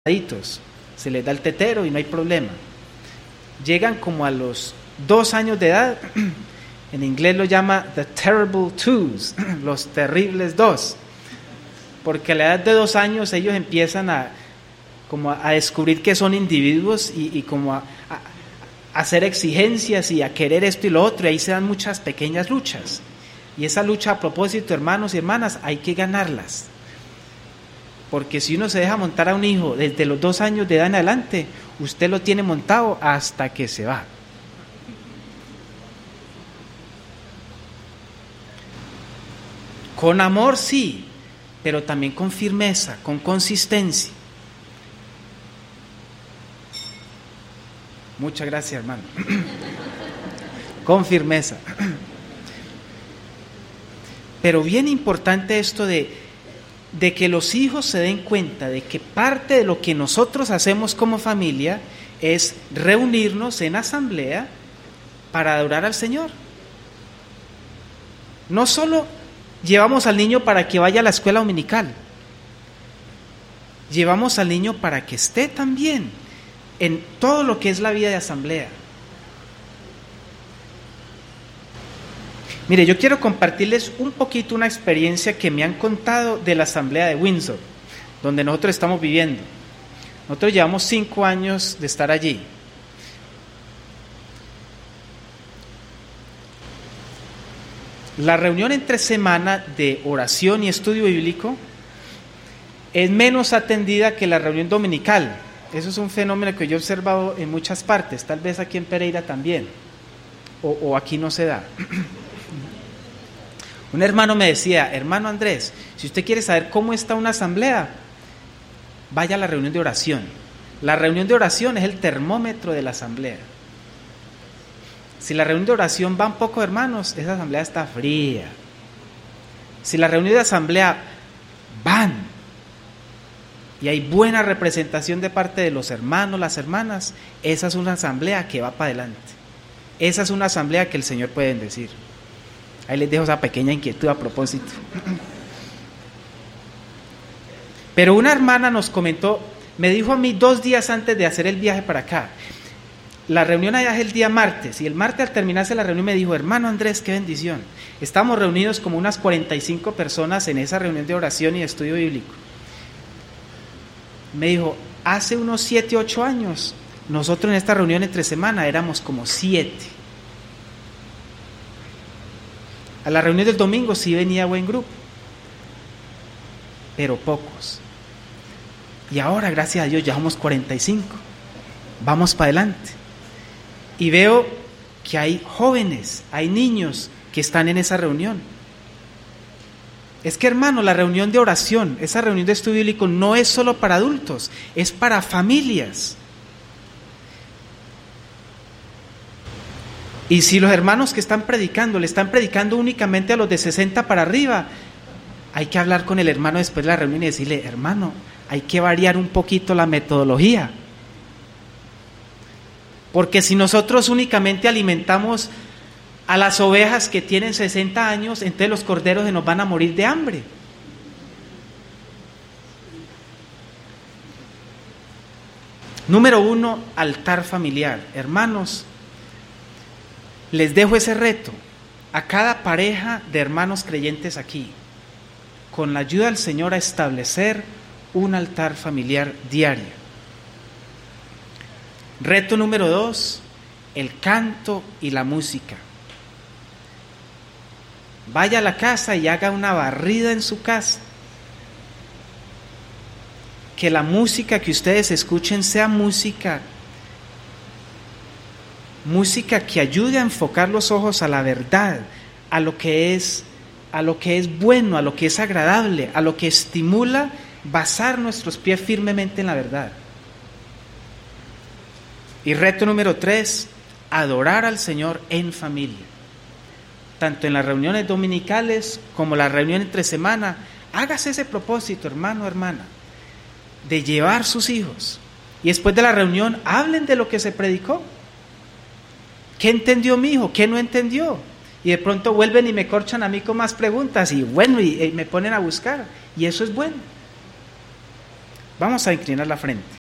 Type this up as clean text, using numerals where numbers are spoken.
se les da el tetero y no hay problema. Llegan como a los 2 años de edad, en inglés lo llama the terrible twos, los terribles 2, porque a la edad de 2 años ellos empiezan a descubrir que son individuos y como a hacer exigencias y a querer esto y lo otro, y ahí se dan muchas pequeñas luchas, y esa lucha, a propósito, hermanos y hermanas, hay que ganarlas, porque si uno se deja montar a un hijo desde los 2 años de edad en adelante, usted lo tiene montado hasta que se va. Con amor sí, pero también con firmeza, con consistencia. Muchas gracias, hermano. Con firmeza. Pero bien importante esto de que los hijos se den cuenta de que parte de lo que nosotros hacemos como familia es reunirnos en asamblea para adorar al Señor. No solo llevamos al niño para que vaya a la escuela dominical, llevamos al niño para que esté también en todo lo que es la vida de asamblea. Mire, yo quiero compartirles un poquito una experiencia que me han contado de la asamblea de Windsor, donde nosotros estamos viviendo. Nosotros llevamos 5 años de estar allí. La reunión entre semana de oración y estudio bíblico es menos atendida que la reunión dominical. Eso es un fenómeno que yo he observado en muchas partes, tal vez aquí en Pereira también, o aquí no se da. Un hermano me decía: hermano Andrés, si usted quiere saber cómo está una asamblea, vaya a la reunión de oración. La reunión de oración es el termómetro de la asamblea. Si la reunión de oración van pocos hermanos, esa asamblea está fría. Si la reunión de asamblea van y hay buena representación de parte de los hermanos, las hermanas, esa es una asamblea que va para adelante. Esa es una asamblea que el Señor puede bendecir. Ahí les dejo esa pequeña inquietud a propósito. Pero una hermana nos comentó, me dijo a mí 2 días antes de hacer el viaje para acá, la reunión allá es el día martes, y el martes al terminarse la reunión me dijo: hermano Andrés, qué bendición. Estamos reunidos como unas 45 personas en esa reunión de oración y de estudio bíblico. Me dijo: hace unos 7, 8 años, nosotros en esta reunión entre semana éramos como 7. A la reunión del domingo sí venía buen grupo, pero pocos. Y ahora, gracias a Dios, ya somos 45. Vamos para adelante. Y veo que hay jóvenes, hay niños que están en esa reunión. Es que, hermano, la reunión de oración, esa reunión de estudio bíblico no es solo para adultos, es para familias. Y si los hermanos que están predicando, le están predicando únicamente a los de 60 para arriba, hay que hablar con el hermano después de la reunión y decirle: hermano, hay que variar un poquito la metodología. Porque si nosotros únicamente alimentamos a las ovejas que tienen 60 años, entonces los corderos se nos van a morir de hambre. Número 1, altar familiar. Hermanos, les dejo ese reto a cada pareja de hermanos creyentes aquí, con la ayuda del Señor, a establecer un altar familiar diario. Reto número 2, el canto y la música. Vaya a la casa y haga una barrida en su casa. Que la música que ustedes escuchen sea música que ayude a enfocar los ojos a la verdad, a lo que es bueno, a lo que es agradable, a lo que estimula basar nuestros pies firmemente en la verdad. Y reto número 3, adorar al Señor en familia. Tanto en las reuniones dominicales como la reunión entre semana, hágase ese propósito, hermano, hermana, de llevar sus hijos. Y después de la reunión, hablen de lo que se predicó. ¿Qué entendió mi hijo? ¿Qué no entendió? Y de pronto vuelven y me corchan a mí con más preguntas y bueno, y me ponen a buscar. Y eso es bueno. Vamos a inclinar la frente.